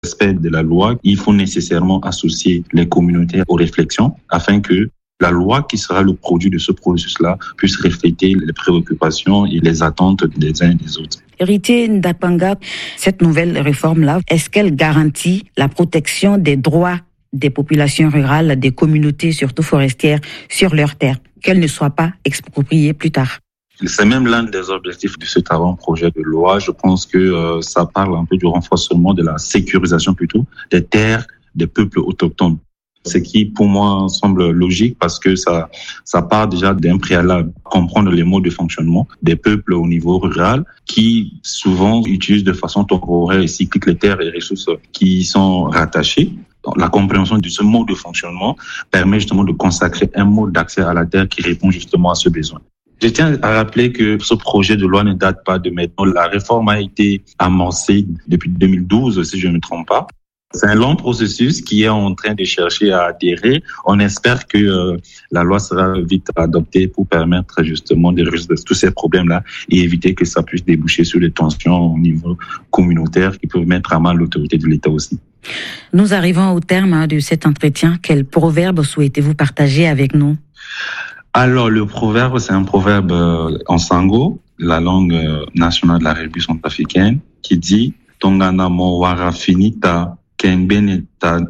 respect de la loi, il faut nécessairement associer les communautés aux réflexions afin que la loi qui sera le produit de ce processus-là puisse refléter les préoccupations et les attentes des uns et des autres. Héritier Ndakpanga, cette nouvelle réforme-là, est-ce qu'elle garantit la protection des droits des populations rurales, des communautés, surtout forestières, sur leurs terres, qu'elles ne soient pas expropriées plus tard? C'est même l'un des objectifs de cet avant-projet de loi. Je pense que ça parle un peu du renforcement de la sécurisation plutôt des terres des peuples autochtones. Ce qui, pour moi, semble logique parce que ça part déjà d'un préalable, comprendre les modes de fonctionnement des peuples au niveau rural qui souvent utilisent de façon temporaire et cyclique les terres et les ressources qui y sont rattachées. La compréhension de ce mode de fonctionnement permet justement de consacrer un mode d'accès à la terre qui répond justement à ce besoin. Je tiens à rappeler que ce projet de loi ne date pas de maintenant. La réforme a été amorcée depuis 2012, si je ne me trompe pas. C'est un long processus qui est en train de chercher à adhérer. On espère que la loi sera vite adoptée pour permettre justement de résoudre tous ces problèmes-là et éviter que ça puisse déboucher sur des tensions au niveau communautaire qui peuvent mettre à mal l'autorité de l'État aussi. Nous arrivons au terme de cet entretien. Quel proverbe souhaitez-vous partager avec nous? Alors, le proverbe, c'est un proverbe en sango, la langue nationale de la République centrafricaine, qui dit « Tongana mo wara finita kengbene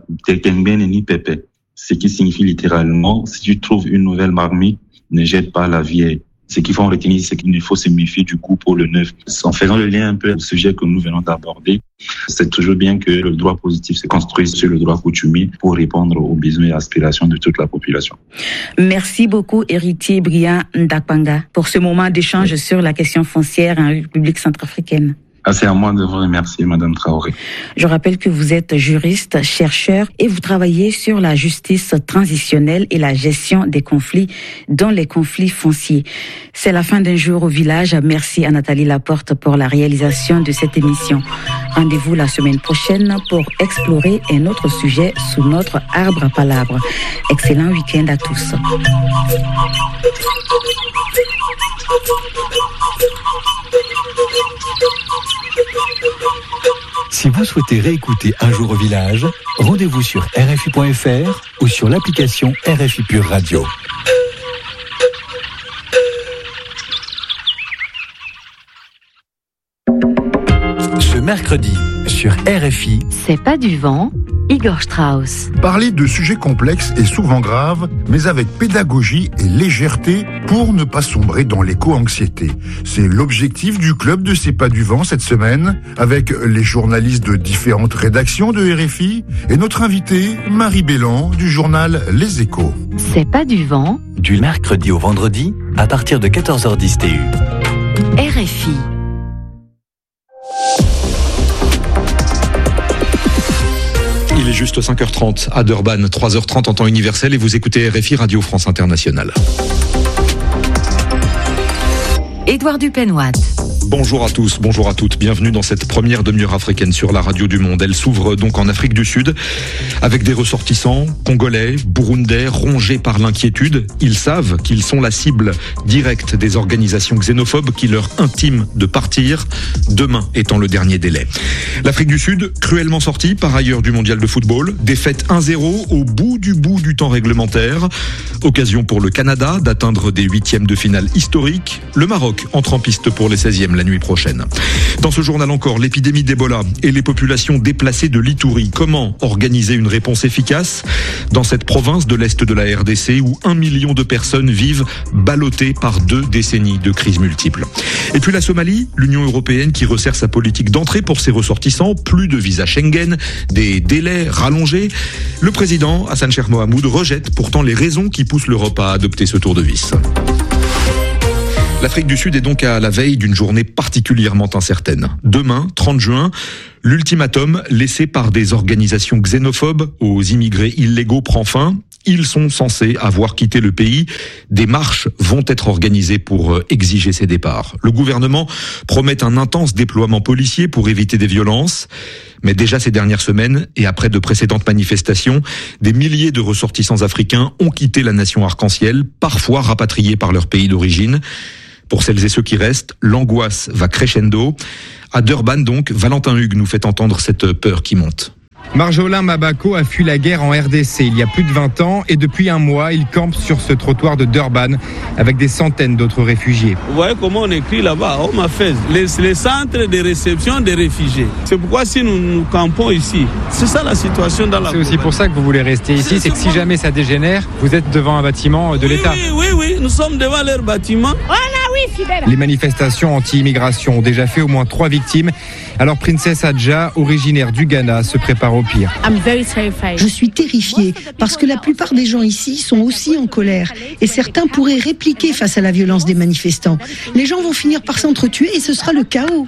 ni pepe ». Ce qui signifie littéralement « Si tu trouves une nouvelle marmite, ne jette pas la vieille ». Ce qu'il faut en retenir, c'est qu'il faut se méfier du coup pour le neuf. En faisant le lien un peu au sujet que nous venons d'aborder, c'est toujours bien que le droit positif se construise sur le droit coutumier pour répondre aux besoins et aspirations de toute la population. Merci beaucoup, héritier Brian Ndakpanga, pour ce moment d'échange sur la question foncière en République centrafricaine. C'est à moi de vous remercier, Madame Traoré. Je rappelle que vous êtes juriste, chercheur et vous travaillez sur la justice transitionnelle et la gestion des conflits, dont les conflits fonciers. C'est la fin d'un jour au village. Merci à Nathalie Laporte pour la réalisation de cette émission. Rendez-vous la semaine prochaine pour explorer un autre sujet sous notre arbre à palabres. Excellent week-end à tous. Si vous souhaitez réécouter Un jour au village, rendez-vous sur RFI.fr ou sur l'application RFI Pure Radio. Ce mercredi, sur RFI, C'est pas du vent, Igor Strauss. Parler de sujets complexes et souvent graves, mais avec pédagogie et légèreté pour ne pas sombrer dans l'éco-anxiété. C'est l'objectif du club de C'est pas du vent cette semaine, avec les journalistes de différentes rédactions de RFI et notre invitée, Marie Bélan, du journal Les Échos. C'est pas du vent, du mercredi au vendredi, à partir de 14h10 TU. RFI. Il est juste 5h30 à Durban, 3h30 en temps universel et vous écoutez RFI Radio France Internationale. Édouard Dupenoite. Bonjour à tous, bonjour à toutes, bienvenue dans cette première demi-heure africaine sur la radio du monde. Elle s'ouvre donc en Afrique du Sud avec des ressortissants congolais, burundais, rongés par l'inquiétude. Ils savent qu'ils sont la cible directe des organisations xénophobes qui leur intiment de partir, demain étant le dernier délai. L'Afrique du Sud, cruellement sortie par ailleurs du mondial de football, défaite 1-0 au bout du temps réglementaire. Occasion pour le Canada d'atteindre des huitièmes de finale historiques. Le Maroc entre en piste pour les 16e la nuit prochaine. Dans ce journal encore, l'épidémie d'Ebola et les populations déplacées de l'Ituri. Comment organiser une réponse efficace dans cette province de l'Est de la RDC où 1 million de personnes vivent ballottées par 2 décennies de crises multiples. Et puis la Somalie, l'Union européenne qui resserre sa politique d'entrée pour ses ressortissants, plus de visa Schengen, des délais rallongés. Le président Hassan Cheikh Mohamoud rejette pourtant les raisons qui poussent l'Europe à adopter ce tour de vis. L'Afrique du Sud est donc à la veille d'une journée particulièrement incertaine. Demain, 30 juin, l'ultimatum laissé par des organisations xénophobes aux immigrés illégaux prend fin. Ils sont censés avoir quitté le pays. Des marches vont être organisées pour exiger ces départs. Le gouvernement promet un intense déploiement policier pour éviter des violences. Mais déjà ces dernières semaines, et après de précédentes manifestations, des milliers de ressortissants africains ont quitté la nation arc-en-ciel, parfois rapatriés par leur pays d'origine. Pour celles et ceux qui restent, l'angoisse va crescendo. À Durban donc, Valentin Hugues nous fait entendre cette peur qui monte. Marjolin Mabako a fui la guerre en RDC il y a plus de 20 ans et depuis un mois, il campe sur ce trottoir de Durban avec des centaines d'autres réfugiés. Vous voyez comment on écrit là-bas, les centres de réception des réfugiés. C'est pourquoi si nous campons ici, c'est ça la situation dans la C'est aussi pour ça que vous voulez rester ici, c'est que si jamais ça dégénère, vous êtes devant un bâtiment de l'État. Oui, nous sommes devant leur bâtiment. Les manifestations anti-immigration ont déjà fait au moins 3 victimes. Alors Princess Adja, originaire du Ghana, se prépare au pire. Je suis terrifiée parce que la plupart des gens ici sont aussi en colère et certains pourraient répliquer face à la violence des manifestants. Les gens vont finir par s'entretuer et ce sera le chaos.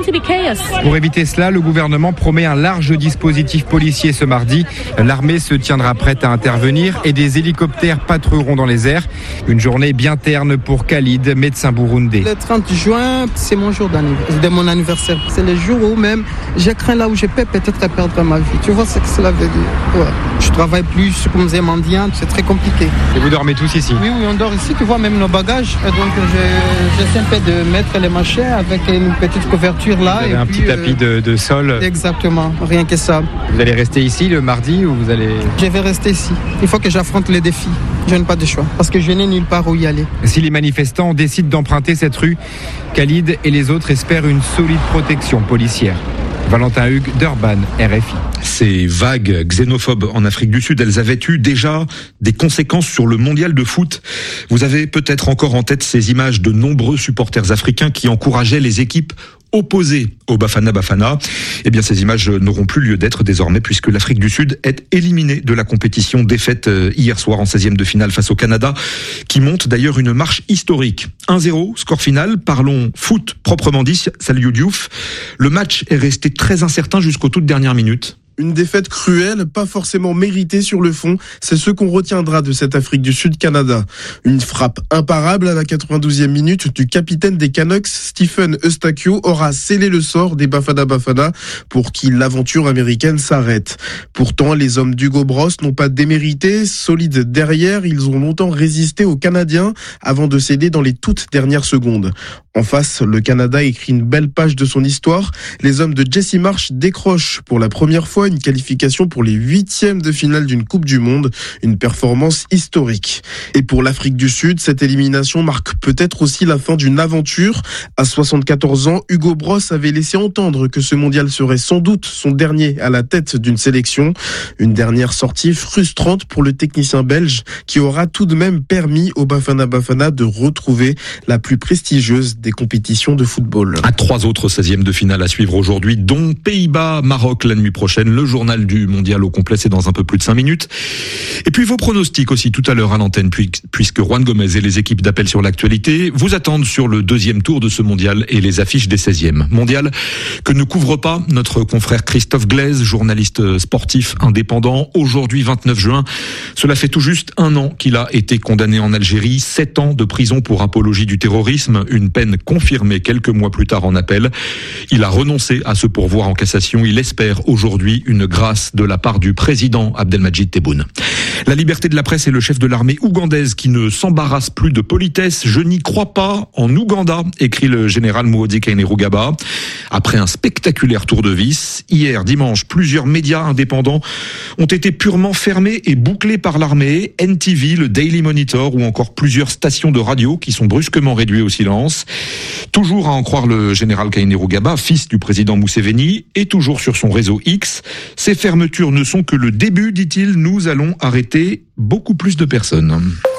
Pour éviter cela, le gouvernement promet un large dispositif policier ce mardi. L'armée se tiendra prête à intervenir et des hélicoptères patrulleront dans les airs. Une journée bien terne pour Khalid, médecin burundais. Le 30 juin, c'est mon jour de mon anniversaire. C'est le jour où même je crains là où je peux peut-être perdre ma vie. Tu vois ce que cela veut dire? Ouais. Je travaille plus comme des mendiants, c'est très compliqué. Et vous dormez tous ici? Oui, on dort ici, tu vois, même nos bagages. Et donc j'essaie un peu de mettre les machins avec une petite couverture là. Vous avez un petit tapis de sol? Exactement, rien que ça. Vous allez rester ici le mardi ou vous allez... Je vais rester ici. Il faut que j'affronte les défis. Je n'ai pas de choix parce que je n'ai nulle part où y aller. Si les manifestants décident d'emprunter cette rue, Khalid et les autres espèrent une solide protection policière. Valentin Hugues, Durban, RFI. Ces vagues xénophobes en Afrique du Sud, elles avaient eu déjà des conséquences sur le mondial de foot. Vous avez peut-être encore en tête ces images de nombreux supporters africains qui encourageaient les équipes opposées au Bafana Bafana. Eh bien, ces images n'auront plus lieu d'être désormais puisque l'Afrique du Sud est éliminée de la compétition, défaite hier soir en 16e de finale face au Canada, qui monte d'ailleurs une marche historique. 1-0, score final. Parlons foot proprement dit. Salut Diouf. Le match est resté très incertain jusqu'aux toutes dernières minutes. Une défaite cruelle, pas forcément méritée sur le fond, c'est ce qu'on retiendra de cette Afrique du Sud-Canada. Une frappe imparable à la 92e minute du capitaine des Canucks, Stephen Eustakio, aura scellé le sort des Bafana Bafana pour qui l'aventure américaine s'arrête. Pourtant, les hommes d'Hugo Bross n'ont pas démérité, solides derrière, ils ont longtemps résisté aux Canadiens avant de céder dans les toutes dernières secondes. En face, le Canada écrit une belle page de son histoire. Les hommes de Jesse Marsh décrochent pour la première fois une qualification pour les 8e de finale d'une Coupe du Monde, une performance historique. Et pour l'Afrique du Sud, cette élimination marque peut-être aussi la fin d'une aventure. À 74 ans, Hugo Bross avait laissé entendre que ce mondial serait sans doute son dernier à la tête d'une sélection. Une dernière sortie frustrante pour le technicien belge qui aura tout de même permis au Bafana Bafana de retrouver la plus prestigieuse des compétitions de football. À 3 autres 16e de finale à suivre aujourd'hui, dont Pays-Bas-Maroc la nuit prochaine. Le journal du mondial au complet, c'est dans un peu plus de 5 minutes. Et puis vos pronostics aussi tout à l'heure à l'antenne, puisque Juan Gomez et les équipes d'Appel sur l'actualité vous attendent sur le 2e tour de ce mondial et les affiches des 16e. Mondial que ne couvre pas notre confrère Christophe Glaise, journaliste sportif indépendant. Aujourd'hui, 29 juin, cela fait tout juste 1 an qu'il a été condamné en Algérie, 7 ans de prison pour apologie du terrorisme, une peine confirmée quelques mois plus tard en appel. Il a renoncé à se pourvoir en cassation. Il espère aujourd'hui une grâce de la part du président Abdelmadjid Tebboune. La liberté de la presse est le chef de l'armée ougandaise qui ne s'embarrasse plus de politesse. Je n'y crois pas en Ouganda, écrit le général Muhoozi Kainerugaba. Après un spectaculaire tour de vis, hier dimanche, plusieurs médias indépendants ont été purement fermés et bouclés par l'armée. NTV, le Daily Monitor ou encore plusieurs stations de radio qui sont brusquement réduites au silence. Toujours à en croire le général Kainerugaba, fils du président Museveni, et toujours sur son réseau X. Ces fermetures ne sont que le début, dit-il. Nous allons arrêter beaucoup plus de personnes.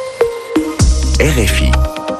RFI.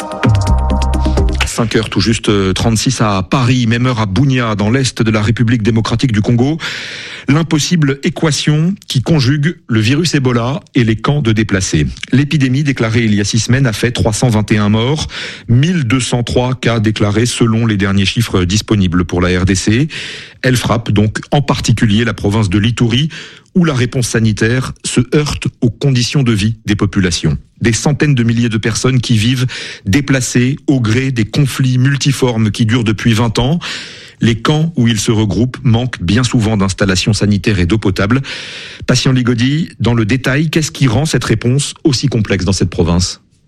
5h tout juste 36 à Paris, même heure à Bunia, dans l'est de la République démocratique du Congo. L'impossible équation qui conjugue le virus Ebola et les camps de déplacés. L'épidémie déclarée il y a 6 semaines a fait 321 morts, 1203 cas déclarés selon les derniers chiffres disponibles pour la RDC. Elle frappe donc en particulier la province de l'Ituri, où la réponse sanitaire se heurte aux conditions de vie des populations. Des centaines de milliers de personnes qui vivent déplacées au gré des conflits multiformes qui durent depuis 20 ans. Les camps où ils se regroupent manquent bien souvent d'installations sanitaires et d'eau potable. Patient Ligodi, dans le détail, qu'est-ce qui rend cette réponse aussi complexe dans cette province ?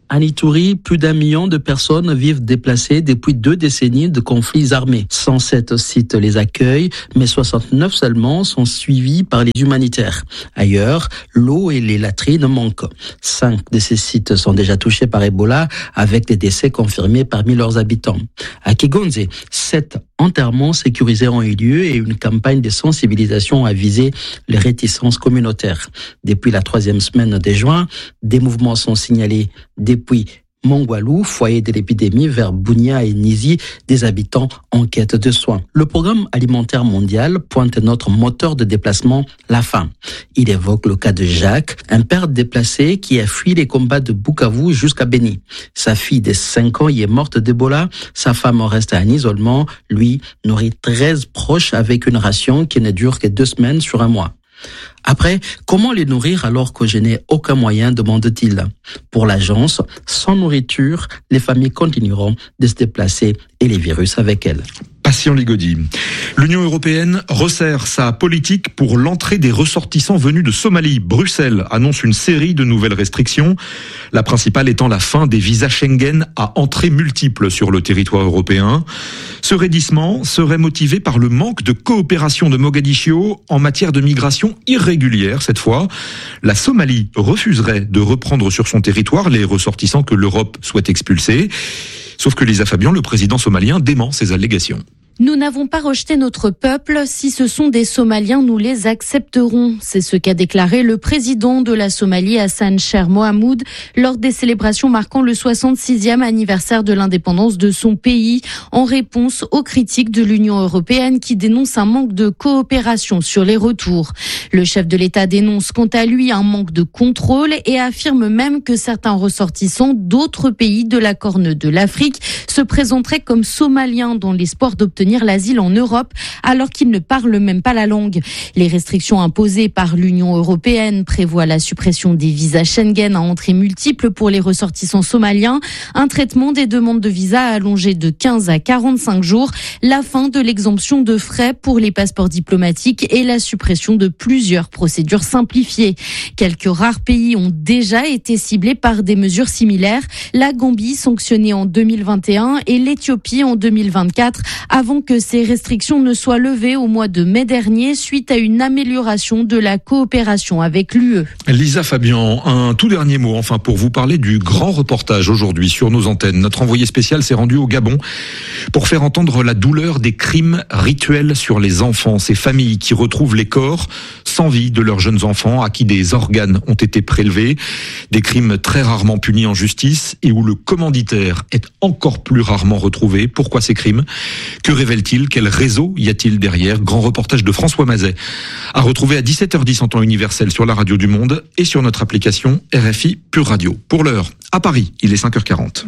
En Ituri, plus d'1 million de personnes vivent déplacées depuis 2 décennies de conflits armés. 107 sites les accueillent, mais 69 seulement sont suivis par les humanitaires. Ailleurs, l'eau et les latrines manquent. 5 de ces sites sont déjà touchés par Ebola, avec des décès confirmés parmi leurs habitants. À Kigonze, 7 enterrements sécurisés ont eu lieu et une campagne de sensibilisation a visé les réticences communautaires. Depuis la 3e semaine de juin, des mouvements sont signalés depuis Mongwalu, foyer de l'épidémie, vers Bunia et Nizi, des habitants en quête de soins. Le programme alimentaire mondial pointe notre moteur de déplacement, la faim. Il évoque le cas de Jacques, un père déplacé qui a fui les combats de Bukavu jusqu'à Beni. Sa fille de 5 ans y est morte d'Ebola, sa femme reste en isolement, lui nourrit 13 proches avec une ration qui ne dure que 2 semaines sur 1 mois. Après, comment les nourrir alors que je n'ai aucun moyen, demande-t-il. Pour l'agence, sans nourriture, les familles continueront de se déplacer et les virus avec elles. Patient Ligodi. L'Union européenne resserre sa politique pour l'entrée des ressortissants venus de Somalie. Bruxelles annonce une série de nouvelles restrictions, la principale étant la fin des visas Schengen à entrée multiple sur le territoire européen. Ce raidissement serait motivé par le manque de coopération de Mogadiscio en matière de migration irrégulière cette fois. La Somalie refuserait de reprendre sur son territoire les ressortissants que l'Europe souhaite expulser. Sauf que Lisa Fabian, le président somalien, dément ces allégations. Nous n'avons pas rejeté notre peuple. Si ce sont des Somaliens, nous les accepterons. C'est ce qu'a déclaré le président de la Somalie, Hassan Sheikh Mohamud, lors des célébrations marquant le 66e anniversaire de l'indépendance de son pays, en réponse aux critiques de l'Union européenne qui dénonce un manque de coopération sur les retours. Le chef de l'État dénonce quant à lui un manque de contrôle et affirme même que certains ressortissants d'autres pays de la Corne de l'Afrique se présenteraient comme Somaliens dans l'espoir d'obtenir l'asile en Europe alors qu'ils ne parlent même pas la langue. Les restrictions imposées par l'Union européenne prévoient la suppression des visas Schengen à entrée multiple pour les ressortissants somaliens, un traitement des demandes de visa allongé de 15 à 45 jours, la fin de l'exemption de frais pour les passeports diplomatiques et la suppression de plusieurs procédures simplifiées. Quelques rares pays ont déjà été ciblés par des mesures similaires, la Gambie sanctionnée en 2021 et l'Éthiopie en 2024, avant que ces restrictions ne soient levées au mois de mai dernier suite à une amélioration de la coopération avec l'UE. Lisa Fabian, un tout dernier mot enfin pour vous parler du grand reportage aujourd'hui sur nos antennes. Notre envoyé spécial s'est rendu au Gabon pour faire entendre la douleur des crimes rituels sur les enfants, ces familles qui retrouvent les corps sans vie de leurs jeunes enfants à qui des organes ont été prélevés, des crimes très rarement punis en justice et où le commanditaire est encore plus rarement retrouvé. Pourquoi ces crimes ? Que révèle-t-il ? Quel réseau y a-t-il derrière ? Grand reportage de François Mazet à retrouver à 17h10 en temps universel sur la radio du Monde et sur notre application RFI Pure Radio. Pour l'heure, à Paris, il est 5h40.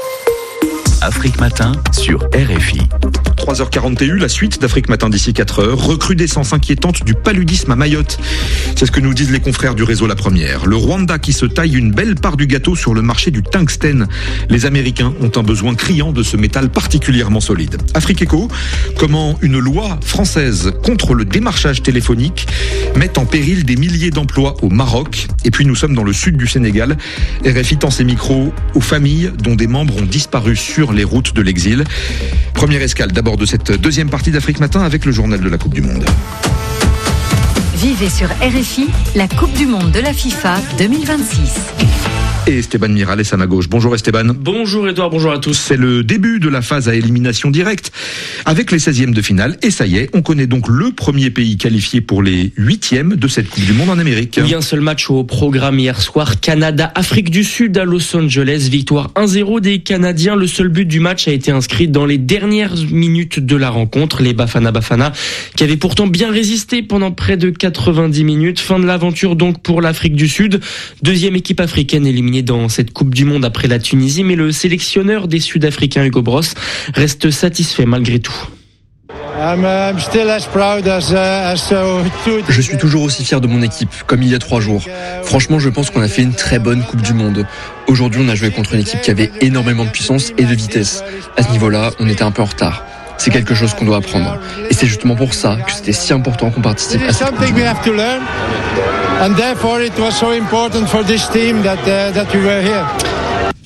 Afrique Matin sur RFI. 3h41, la suite d'Afrique Matin d'ici 4h. Recrudescence inquiétante du paludisme à Mayotte. C'est ce que nous disent les confrères du réseau La Première. Le Rwanda qui se taille une belle part du gâteau sur le marché du tungstène. Les Américains ont un besoin criant de ce métal particulièrement solide. Afrique Éco, comment une loi française contre le démarchage téléphonique met en péril des milliers d'emplois au Maroc. Et puis nous sommes dans le sud du Sénégal. RFI tend ses micros aux familles dont des membres ont disparu sur les routes de l'exil. Première escale d'abord de cette deuxième partie d'Afrique Matin avec le journal de la Coupe du Monde. Vivez sur RFI la Coupe du Monde de la FIFA 2026. Et Esteban Miralles à ma gauche. Bonjour Esteban. Bonjour Edouard, bonjour à tous. C'est le début de la phase à élimination directe avec les 16e de finale. Et ça y est, on connaît donc le premier pays qualifié pour les 8e de cette Coupe du Monde en Amérique. Oui, un seul match au programme hier soir. Canada-Afrique du Sud à Los Angeles. Victoire 1-0 des Canadiens. Le seul but du match a été inscrit dans les dernières minutes de la rencontre. Les Bafana Bafana qui avaient pourtant bien résisté pendant près de 90 minutes. Fin de l'aventure donc pour l'Afrique du Sud. Deuxième équipe africaine éliminée dans cette Coupe du Monde après la Tunisie, mais le sélectionneur des Sud-Africains Hugo Bross reste satisfait malgré tout. Je suis toujours aussi fier de mon équipe, comme il y a 3 jours. Franchement, je pense qu'on a fait une très bonne Coupe du Monde. Aujourd'hui, on a joué contre une équipe qui avait énormément de puissance et de vitesse. À ce niveau-là, on était un peu en retard. C'est quelque chose qu'on doit apprendre. Et c'est justement pour ça que c'était si important qu'on participe à cette Coupe du Monde.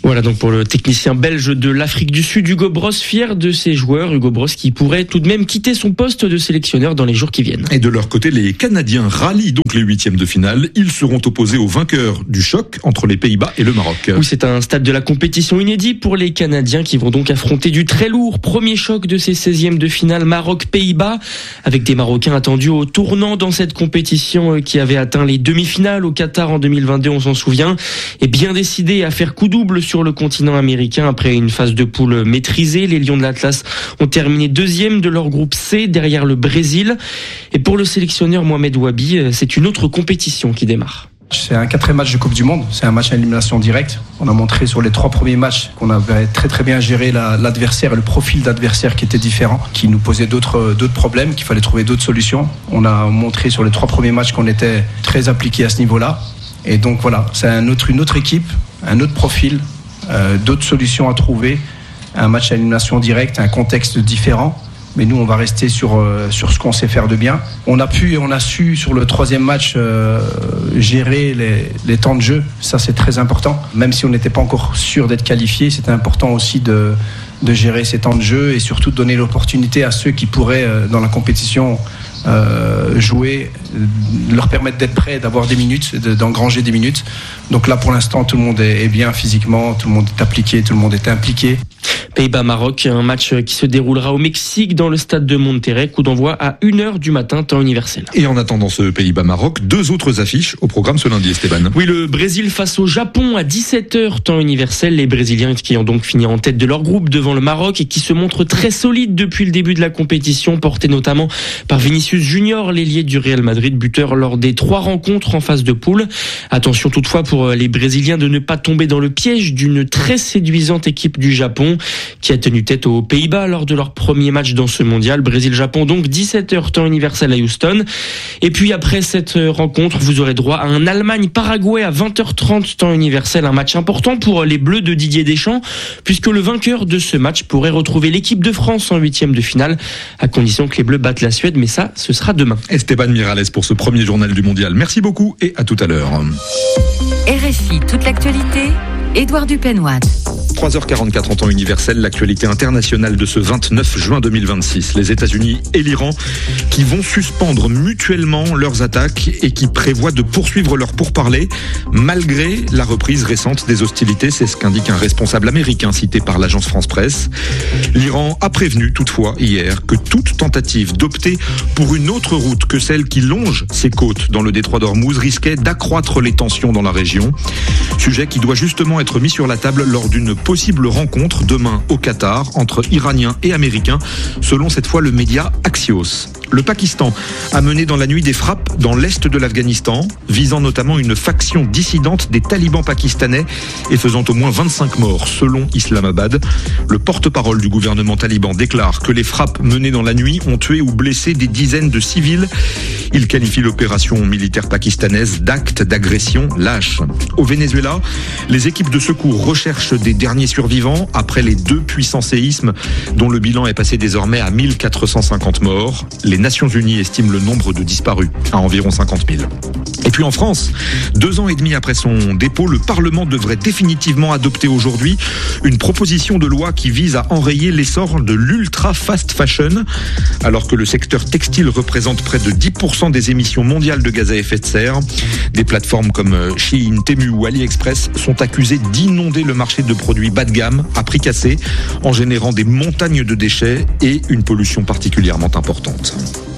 Voilà donc pour le technicien belge de l'Afrique du Sud, Hugo Bross, fier de ses joueurs. Hugo Bross qui pourrait tout de même quitter son poste de sélectionneur dans les jours qui viennent. Et de leur côté, les Canadiens rallient donc les huitièmes de finale. Ils seront opposés aux vainqueurs du choc entre les Pays-Bas et le Maroc. Oui, c'est un stade de la compétition inédit pour les Canadiens qui vont donc affronter du très lourd. Premier choc de ces 16e de finale Maroc-Pays-Bas, avec des Marocains attendus au tournant dans cette compétition qui avait atteint les demi-finales au Qatar en 2022, on s'en souvient, et bien décidés à faire coup double sur le continent américain après une phase de poule maîtrisée. Les Lions de l'Atlas ont terminé deuxième de leur groupe C derrière le Brésil. Et pour le sélectionneur Mohamed Wabi, c'est une autre compétition qui démarre. C'est un 4e match de Coupe du Monde, c'est un match à élimination directe. On a montré sur les 3 premiers matchs qu'on avait très très bien géré l'adversaire et le profil d'adversaire qui était différent, qui nous posait d'autres problèmes, qu'il fallait trouver d'autres solutions. On a montré sur les 3 premiers matchs qu'on était très appliqués à ce niveau-là. Et donc voilà, c'est une autre équipe, un autre profil, d'autres solutions à trouver, un match à élimination directe, un contexte différent. Mais nous, on va rester sur ce qu'on sait faire de bien. On a su sur le 3e match gérer les temps de jeu. Ça, c'est très important. Même si on n'était pas encore sûr d'être qualifié, c'était important aussi de gérer ces temps de jeu et surtout de donner l'opportunité à ceux qui pourraient, dans la compétition, jouer, leur permettre d'être prêts, d'avoir des minutes, d'engranger des minutes. Donc là, pour l'instant, tout le monde est bien physiquement, tout le monde est appliqué, tout le monde est impliqué. Pays-Bas-Maroc, un match qui se déroulera au Mexique dans le stade de Monterrey, coup d'envoi à 1h du matin, temps universel. Et en attendant ce Pays-Bas-Maroc, 2 autres affiches au programme ce lundi, Esteban. Oui, le Brésil face au Japon à 17h, temps universel. Les Brésiliens qui ont donc fini en tête de leur groupe devant le Maroc et qui se montrent très solides depuis le début de la compétition, portés notamment par Vinicius Junior, l'ailier du Real Madrid, buteur lors des 3 rencontres en phase de poule. Attention toutefois pour les Brésiliens de ne pas tomber dans le piège d'une très séduisante équipe du Japon qui a tenu tête aux Pays-Bas lors de leur premier match dans ce mondial. Brésil-Japon donc 17h temps universel à Houston. Et puis après cette rencontre, vous aurez droit à un Allemagne-Paraguay à 20h30 temps universel, un match important pour les Bleus de Didier Deschamps puisque le vainqueur de ce match pourrait retrouver l'équipe de France en 8e de finale à condition que les Bleus battent la Suède, mais ça, ce sera demain. Esteban Miralles pour ce premier journal du mondial. Merci beaucoup et à tout à l'heure. RFI, toute l'actualité, Édouard Dupenoise. 3h44 en temps universel, l'actualité internationale de ce 29 juin 2026. Les États-Unis et l'Iran qui vont suspendre mutuellement leurs attaques et qui prévoient de poursuivre leurs pourparlers malgré la reprise récente des hostilités. C'est ce qu'indique un responsable américain cité par l'agence France-Presse. L'Iran a prévenu toutefois hier que toute tentative d'opter pour une autre route que celle qui longe ses côtes dans le détroit d'Ormuz risquait d'accroître les tensions dans la région. Sujet qui doit justement être mis sur la table lors d'une possible rencontre demain au Qatar entre Iraniens et Américains, selon cette fois le média Axios. Le Pakistan a mené dans la nuit des frappes dans l'est de l'Afghanistan, visant notamment une faction dissidente des talibans pakistanais et faisant au moins 25 morts, selon Islamabad. Le porte-parole du gouvernement taliban déclare que les frappes menées dans la nuit ont tué ou blessé des dizaines de civils. Il qualifie l'opération militaire pakistanaise d'acte d'agression lâche. Au Venezuela, les équipes de secours recherchent des derniers survivants après les 2 puissants séismes dont le bilan est passé désormais à 1450 morts. Les Nations Unies estiment le nombre de disparus à environ 50 000. Et puis en France, 2 ans et demi après son dépôt, le Parlement devrait définitivement adopter aujourd'hui une proposition de loi qui vise à enrayer l'essor de l'ultra fast fashion. Alors que le secteur textile représente près de 10% des émissions mondiales de gaz à effet de serre, des plateformes comme Shein, Temu ou AliExpress sont accusées d'inonder le marché de produits bas de gamme à prix cassé en générant des montagnes de déchets et une pollution particulièrement importante.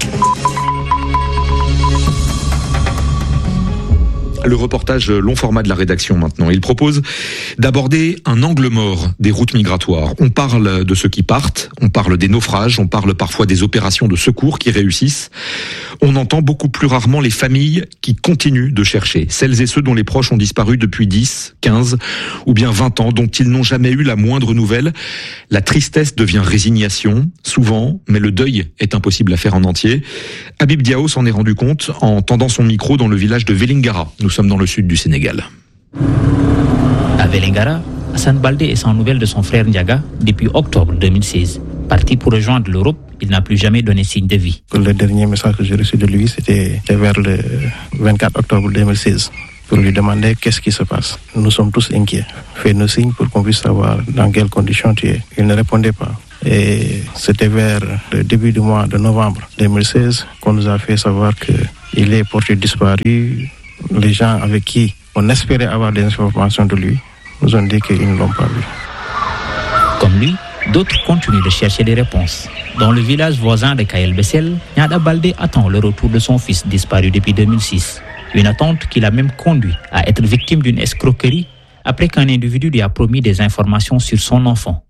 Le reportage long format de la rédaction maintenant. Il propose d'aborder un angle mort des routes migratoires. On parle de ceux qui partent, on parle des naufrages, on parle parfois des opérations de secours qui réussissent. On entend beaucoup plus rarement les familles qui continuent de chercher. Celles et ceux dont les proches ont disparu depuis 10, 15 ou bien 20 ans, dont ils n'ont jamais eu la moindre nouvelle. La tristesse devient résignation, souvent, mais le deuil est impossible à faire en entier. Habib Diao s'en est rendu compte en tendant son micro dans le village de Vélingara. Nous sommes dans le sud du Sénégal. À Vélingara, Hassan Baldé est sans nouvelles de son frère Ndiaga depuis octobre 2016. Parti pour rejoindre l'Europe, il n'a plus jamais donné signe de vie. Le dernier message que j'ai reçu de lui, c'était vers le 24 octobre 2016. pour lui demander qu'est-ce qui se passe. Nous sommes tous inquiets. Fais-nous signe pour qu'on puisse savoir dans quelles conditions tu es. Il ne répondait pas. Et c'était vers le début du mois de novembre 2016 qu'on nous a fait savoir qu'il est porté disparu. Les gens avec qui on espérait avoir des informations de lui nous ont dit qu'ils ne l'ont pas vu. Comme lui, d'autres continuent de chercher des réponses. Dans le village voisin de Kayel Bessel, Nyada Baldé attend le retour de son fils disparu depuis 2006. Une attente qui l'a même conduit à être victime d'une escroquerie après qu'un individu lui a promis des informations sur son enfant.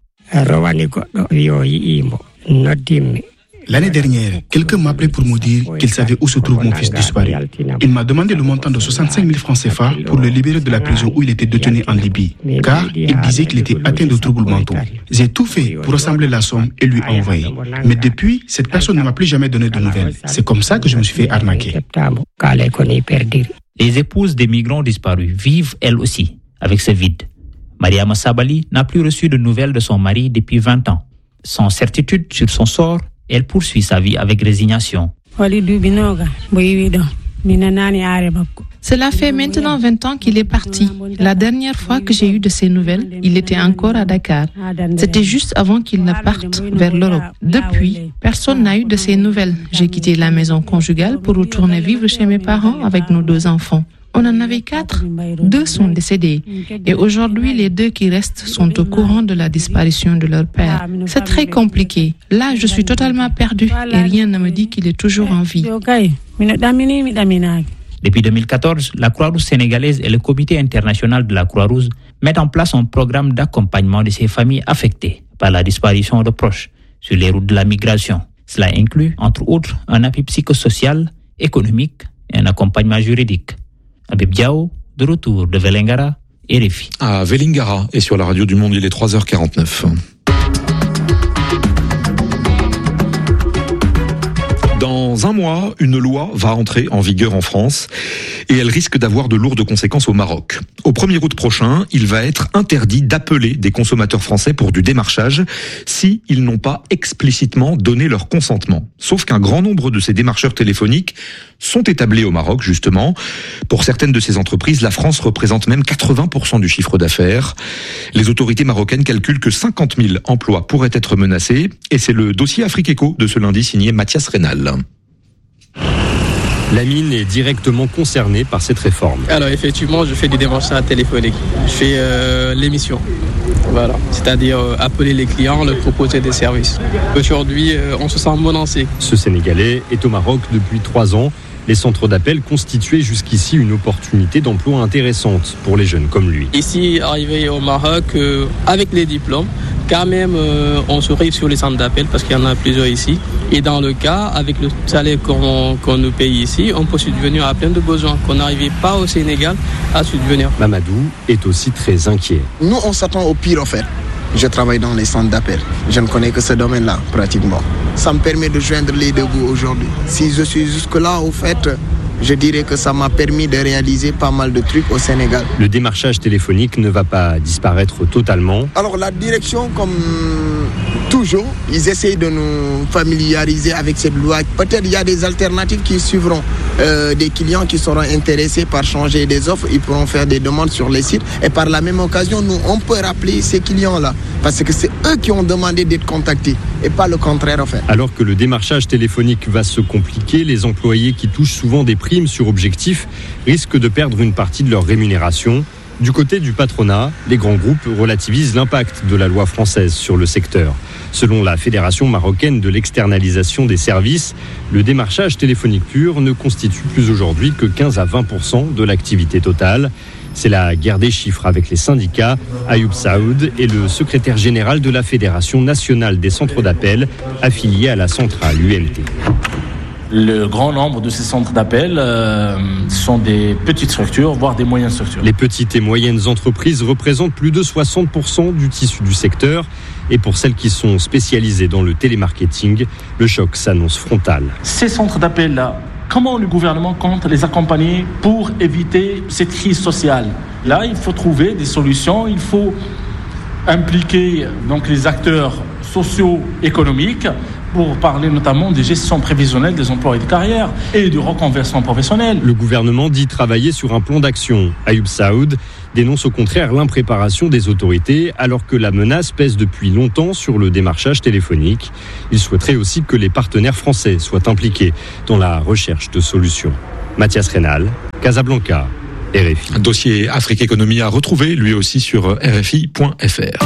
L'année dernière, quelqu'un m'a appelé pour me dire qu'il savait où se trouve mon fils disparu. Il m'a demandé le montant de 65 000 francs CFA pour le libérer de la prison où il était détenu en Libye, car il disait qu'il était atteint de troubles mentaux. J'ai tout fait pour rassembler la somme et lui envoyer. Mais depuis, cette personne ne m'a plus jamais donné de nouvelles. C'est comme ça que je me suis fait arnaquer. Les épouses des migrants disparus vivent elles aussi avec ce vide. Mariama Sabali n'a plus reçu de nouvelles de son mari depuis 20 ans. Sans certitude sur son sort, elle poursuit sa vie avec résignation. Cela fait maintenant 20 ans qu'il est parti. La dernière fois que j'ai eu de ses nouvelles, il était encore à Dakar. C'était juste avant qu'il ne parte vers l'Europe. Depuis, personne n'a eu de ses nouvelles. J'ai quitté la maison conjugale pour retourner vivre chez mes parents avec nos 2 enfants. On en avait 4. 2 sont décédés. Et aujourd'hui, les 2 qui restent sont au courant de la disparition de leur père. C'est très compliqué. Là, je suis totalement perdue et rien ne me dit qu'il est toujours en vie. Depuis 2014, la Croix-Rouge sénégalaise et le Comité international de la Croix-Rouge mettent en place un programme d'accompagnement de ces familles affectées par la disparition de proches sur les routes de la migration. Cela inclut, entre autres, un appui psychosocial, économique et un accompagnement juridique. Habib Diao, de retour de Vélingara, RFI. À Vélingara et sur la radio du Monde, il est 3h49. Dans un mois, une loi va entrer en vigueur en France et elle risque d'avoir de lourdes conséquences au Maroc. Au 1er août prochain, il va être interdit d'appeler des consommateurs français pour du démarchage si ils n'ont pas explicitement donné leur consentement. Sauf qu'un grand nombre de ces démarcheurs téléphoniques sont établis au Maroc, justement. Pour certaines de ces entreprises, la France représente même 80% du chiffre d'affaires. Les autorités marocaines calculent que 50 000 emplois pourraient être menacés et c'est le dossier Afrique Eco de ce lundi signé Mathias Reynal. La mine est directement concernée par cette réforme. Alors effectivement, je fais du démarchage téléphonique. Je fais l'émission. Voilà, c'est-à-dire appeler les clients, leur proposer des services. Aujourd'hui, on se sent menacé. Ce Sénégalais est au Maroc depuis 3 ans. Les centres d'appel constituaient jusqu'ici une opportunité d'emploi intéressante pour les jeunes comme lui. Ici, arrivé au Maroc, avec les diplômes, quand même, on se rive sur les centres d'appel parce qu'il y en a plusieurs ici. Et dans le cas, avec le salaire qu'on nous paye ici, on peut subvenir à plein de besoins qu'on n'arrivait pas au Sénégal à subvenir. Mamadou est aussi très inquiet. Nous, on s'attend au pire en fait. Je travaille dans les centres d'appel. Je ne connais que ce domaine-là, pratiquement. Ça me permet de joindre les deux bouts aujourd'hui. Si je suis jusque-là, au fait, je dirais que ça m'a permis de réaliser pas mal de trucs au Sénégal. Le démarchage téléphonique ne va pas disparaître totalement. Alors la direction, comme toujours, ils essayent de nous familiariser avec cette loi. Peut-être il y a des alternatives qui suivront. Des clients qui seront intéressés par changer des offres, ils pourront faire des demandes sur les sites. Et par la même occasion, nous, on peut rappeler ces clients-là. Parce que c'est eux qui ont demandé d'être contactés et pas le contraire en fait. Alors que le démarchage téléphonique va se compliquer, les employés qui touchent souvent des primes sur objectif risquent de perdre une partie de leur rémunération. Du côté du patronat, les grands groupes relativisent l'impact de la loi française sur le secteur. Selon la Fédération marocaine de l'externalisation des services, le démarchage téléphonique pur ne constitue plus aujourd'hui que 15 à 20% de l'activité totale. C'est la guerre des chiffres avec les syndicats. Ayoub Saoud est le secrétaire général de la Fédération nationale des centres d'appel, affiliée à la centrale UMT. Le grand nombre de ces centres d'appel sont des petites structures, voire des moyennes structures. Les petites et moyennes entreprises représentent plus de 60% du tissu du secteur. Et pour celles qui sont spécialisées dans le télémarketing, le choc s'annonce frontal. Ces centres d'appel-là, comment le gouvernement compte les accompagner pour éviter cette crise sociale ? Là, il faut trouver des solutions, il faut impliquer donc les acteurs socio-économiques pour parler notamment de gestion prévisionnelle des emplois et de carrière et de reconversion professionnelle. Le gouvernement dit travailler sur un plan d'action. Ayoub Saoud dénonce au contraire l'impréparation des autorités alors que la menace pèse depuis longtemps sur le démarchage téléphonique. Il souhaiterait aussi que les partenaires français soient impliqués dans la recherche de solutions. Mathias Rénal, Casablanca, RFI. Un dossier Afrique Économie à retrouver lui aussi sur rfi.fr.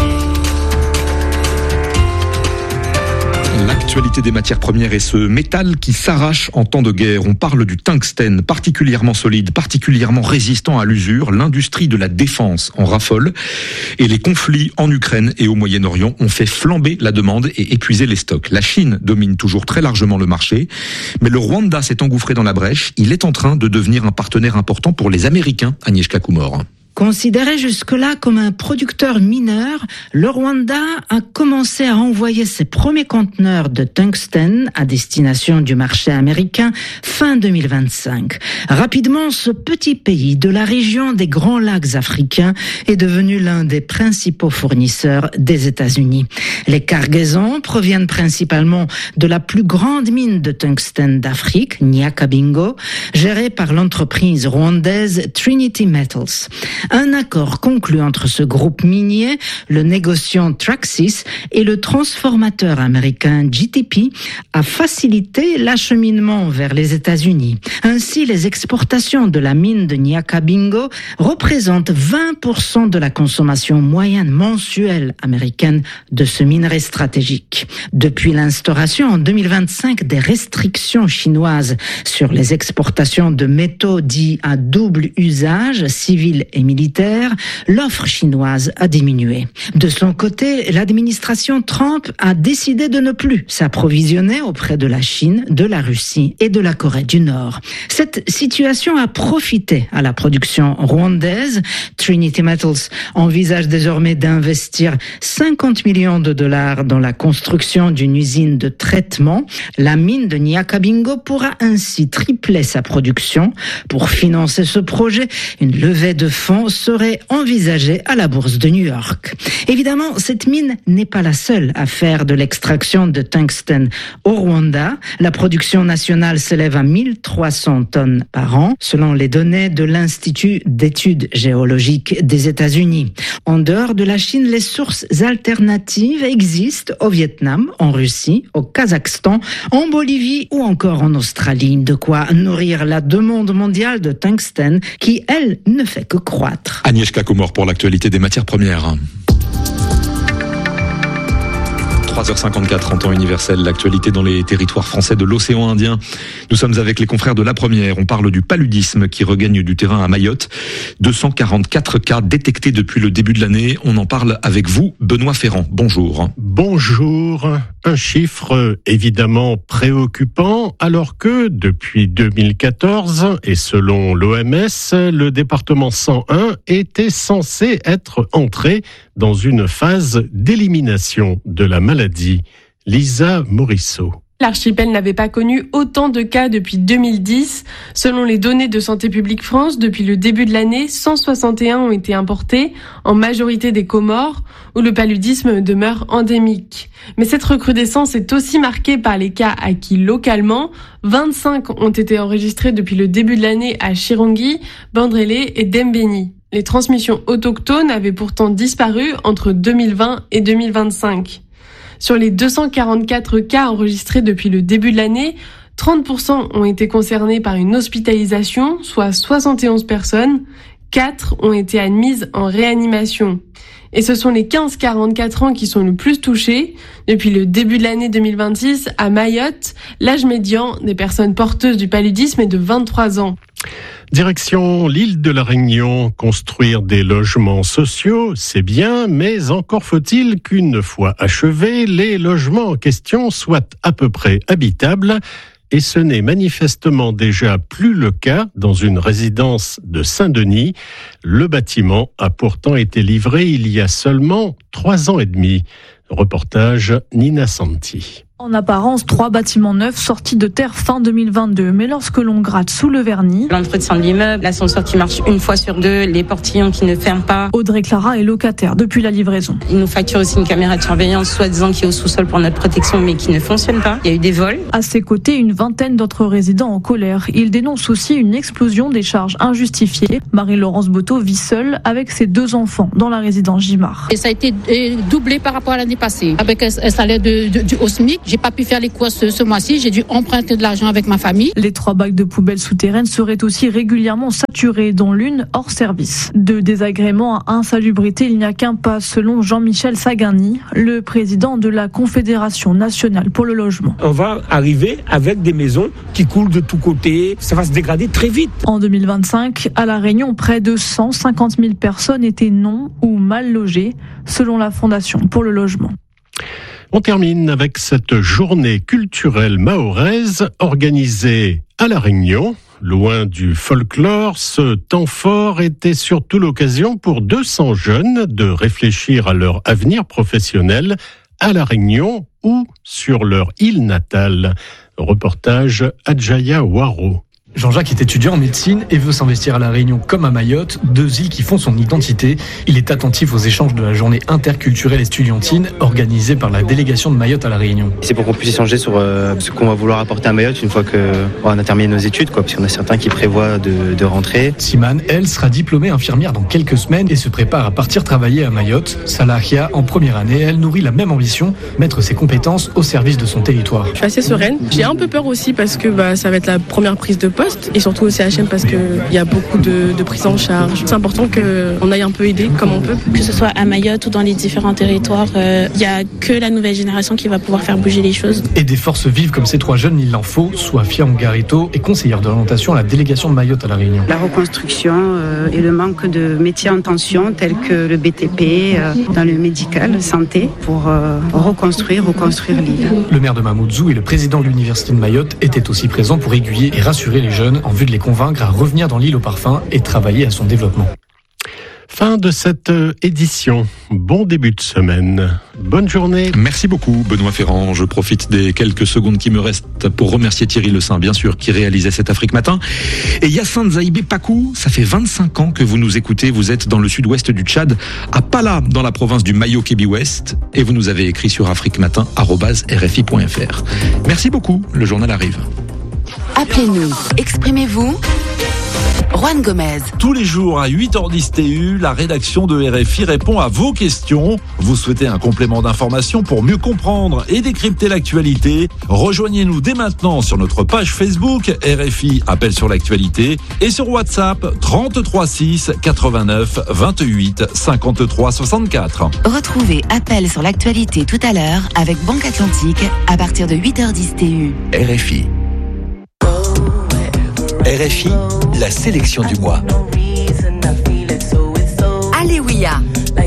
L'actualité des matières premières et ce métal qui s'arrache en temps de guerre. On parle du tungstène, particulièrement solide, particulièrement résistant à l'usure. L'industrie de la défense en raffole. Et les conflits en Ukraine et au Moyen-Orient ont fait flamber la demande et épuiser les stocks. La Chine domine toujours très largement le marché. Mais le Rwanda s'est engouffré dans la brèche. Il est en train de devenir un partenaire important pour les Américains, Agnieszka Kumor. Considéré jusque-là comme un producteur mineur, le Rwanda a commencé à envoyer ses premiers conteneurs de tungstène à destination du marché américain fin 2025. Rapidement, ce petit pays de la région des Grands Lacs africains est devenu l'un des principaux fournisseurs des États-Unis. Les cargaisons proviennent principalement de la plus grande mine de tungstène d'Afrique, Nyakabingo, gérée par l'entreprise rwandaise Trinity Metals. Un accord conclu entre ce groupe minier, le négociant Traxys et le transformateur américain GTP a facilité l'acheminement vers les États-Unis. Ainsi, les exportations de la mine de Nyakabingo représentent 20% de la consommation moyenne mensuelle américaine de ce minerai stratégique. Depuis l'instauration en 2025 des restrictions chinoises sur les exportations de métaux dits à double usage, civils et militaire, l'offre chinoise a diminué. De son côté, l'administration Trump a décidé de ne plus s'approvisionner auprès de la Chine, de la Russie et de la Corée du Nord. Cette situation a profité à la production rwandaise. Trinity Metals envisage désormais d'investir 50 millions de dollars dans la construction d'une usine de traitement. La mine de Nyakabingo pourra ainsi tripler sa production. Pour financer ce projet, une levée de fonds serait envisagée à la bourse de New York. Évidemment, cette mine n'est pas la seule à faire de l'extraction de tungstène au Rwanda. La production nationale s'élève à 1300 tonnes par an, selon les données de l'Institut d'études géologiques des États-Unis. En dehors de la Chine, les sources alternatives existent au Vietnam, en Russie, au Kazakhstan, en Bolivie ou encore en Australie. De quoi nourrir la demande mondiale de tungstène qui, elle, ne fait que croître. Agnieszka Kumor pour l'actualité des matières premières. 3h54 en temps universel, l'actualité dans les territoires français de l'océan Indien. Nous sommes avec les confrères de La Première. On parle du paludisme qui regagne du terrain à Mayotte. 244 cas détectés depuis le début de l'année. On en parle avec vous, Benoît Ferrand. Bonjour. Bonjour. Un chiffre évidemment préoccupant alors que depuis 2014 et selon l'OMS, le département 101 était censé être entré dans une phase d'élimination de la maladie. Lisa Morisseau. L'archipel n'avait pas connu autant de cas depuis 2010. Selon les données de Santé publique France, depuis le début de l'année, 161 ont été importés, en majorité des Comores, où le paludisme demeure endémique. Mais cette recrudescence est aussi marquée par les cas acquis localement. 25 ont été enregistrés depuis le début de l'année à Chirongui, Bandrélé et Dembéni. Les transmissions autochtones avaient pourtant disparu entre 2020 et 2025. Sur les 244 cas enregistrés depuis le début de l'année, 30% ont été concernés par une hospitalisation, soit 71 personnes. 4 ont été admises en réanimation. Et ce sont les 15-44 ans qui sont le plus touchés. Depuis le début de l'année 2026, à Mayotte, l'âge médian des personnes porteuses du paludisme est de 23 ans. Direction l'île de la Réunion, construire des logements sociaux, c'est bien, mais encore faut-il qu'une fois achevés, les logements en question soient à peu près habitables. Et ce n'est manifestement déjà plus le cas dans une résidence de Saint-Denis. Le bâtiment a pourtant été livré il y a seulement 3 ans et demi. Reportage Nina Santi. En apparence, 3 bâtiments neufs sortis de terre fin 2022. Mais lorsque l'on gratte sous le vernis... L'entretien de l'immeuble, l'ascenseur qui marche une fois sur 2, les portillons qui ne ferment pas. Audrey Clara est locataire depuis la livraison. Il nous facture aussi une caméra de surveillance, soi-disant qui est au sous-sol pour notre protection, mais qui ne fonctionne pas. Il y a eu des vols. À ses côtés, une vingtaine d'autres résidents en colère. Il dénonce aussi une explosion des charges injustifiées. Marie-Laurence Boteau vit seule avec ses 2 enfants dans la résidence Gimard. Et ça a été doublé par rapport à l'année passée. Avec un salaire au SMIC, j'ai pas pu faire les courses ce mois-ci, j'ai dû emprunter de l'argent avec ma famille. Les 3 bacs de poubelles souterraines seraient aussi régulièrement saturées, dont l'une hors service. De désagréments à insalubrité, il n'y a qu'un pas, selon Jean-Michel Sagani, le président de la Confédération nationale pour le logement. On va arriver avec des maisons qui coulent de tous côtés, ça va se dégrader très vite. En 2025, à La Réunion, près de 150 000 personnes étaient non ou mal logées, selon la Fondation pour le logement. On termine avec cette journée culturelle mahoraise organisée à La Réunion. Loin du folklore, ce temps fort était surtout l'occasion pour 200 jeunes de réfléchir à leur avenir professionnel à La Réunion ou sur leur île natale. Reportage Adjaya Waro. Jean-Jacques est étudiant en médecine et veut s'investir à La Réunion comme à Mayotte, 2 îles qui font son identité. Il est attentif aux échanges de la journée interculturelle et estudiantine organisée par la délégation de Mayotte à La Réunion. C'est pour qu'on puisse échanger sur ce qu'on va vouloir apporter à Mayotte une fois qu'on a terminé nos études, parce qu'on a certains qui prévoient de rentrer. Simane, elle, sera diplômée infirmière dans quelques semaines et se prépare à partir travailler à Mayotte. Salahia, en première année, elle nourrit la même ambition, mettre ses compétences au service de son territoire. Je suis assez sereine. J'ai un peu peur aussi parce que ça va être la première prise de poste. Et surtout au CHM parce qu'il y a beaucoup de prises en charge. C'est important qu'on aille un peu aider comme on peut. Que ce soit à Mayotte ou dans les différents territoires, il n'y a que la nouvelle génération qui va pouvoir faire bouger les choses. Et des forces vives comme ces 3 jeunes, il en faut. Sofia Ongarito est conseillère d'orientation à la délégation de Mayotte à La Réunion. La reconstruction et le manque de métiers en tension tels que le BTP dans le médical, santé, pour reconstruire l'île. Le maire de Mamoudzou et le président de l'université de Mayotte étaient aussi présents pour aiguiller et rassurer les jeunes en vue de les convaincre à revenir dans l'île au parfum et travailler à son développement. Fin de cette édition. Bon début de semaine. Bonne journée. Merci beaucoup, Benoît Ferrand. Je profite des quelques secondes qui me restent pour remercier Thierry Le Saint, bien sûr, qui réalisait cet Afrique Matin. Et Yassine Zaïbé Pakou, ça fait 25 ans que vous nous écoutez. Vous êtes dans le sud-ouest du Tchad, à Pala, dans la province du Mayo-Kébi-Ouest. Et vous nous avez écrit sur afriquematin@rfi.fr. Merci beaucoup. Le journal arrive. Appelez-nous, exprimez-vous. Juan Gomez. Tous les jours à 8h10 TU, la rédaction de RFI répond à vos questions. Vous souhaitez un complément d'information pour mieux comprendre et décrypter l'actualité? Rejoignez-nous dès maintenant sur notre page Facebook RFI Appel sur l'actualité et sur WhatsApp 33 6 89 28 53 64. Retrouvez Appel sur l'actualité tout à l'heure avec Banque Atlantique à partir de 8h10 TU. RFI. RFI, la sélection du mois. Alléluia,